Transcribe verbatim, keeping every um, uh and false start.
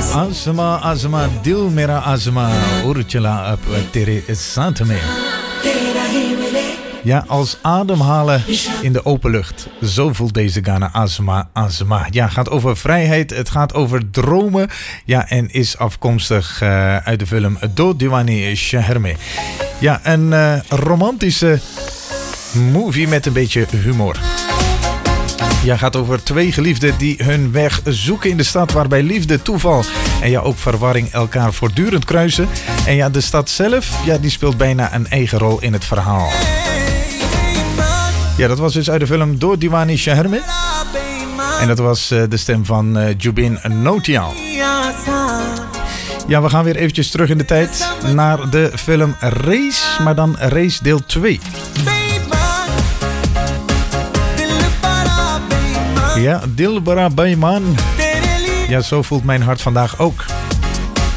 Asma, Asma, Dil Mera Asma, Urchela Tere Santame. Ja, als ademhalen in de open lucht. Zo voelt deze Ghana Asma, Asma. Ja, gaat over vrijheid, het gaat over dromen. Ja, en is afkomstig uh, uit de film Do Diwani Shaharme. Ja, een uh, romantische movie met een beetje humor. Ja, gaat over twee geliefden die hun weg zoeken in de stad, waarbij liefde, toeval en ja, ook verwarring elkaar voortdurend kruisen. En ja, de stad zelf, ja, die speelt bijna een eigen rol in het verhaal. Ja, dat was dus uit de film Do Diwani Shaharme. En dat was uh, de stem van uh, Jubin Notial. Ja, we gaan weer eventjes terug in de tijd naar de film Race, maar dan Race deel twee. Ja, Dilbara Bayman. Ja, zo voelt mijn hart vandaag ook.